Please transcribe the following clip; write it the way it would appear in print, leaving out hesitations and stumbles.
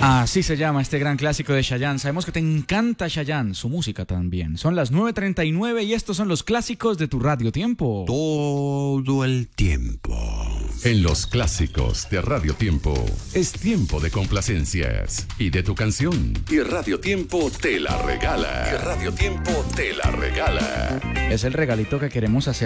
Así se llama este gran clásico de Chayanne. Sabemos que te encanta Chayanne, su música también. Son las 9:39 y estos son los clásicos de tu Radio Tiempo. Todo el tiempo. En los clásicos de Radio Tiempo es tiempo de complacencias y de tu canción. Y Radio Tiempo te la regala. Es el regalito que queremos hacer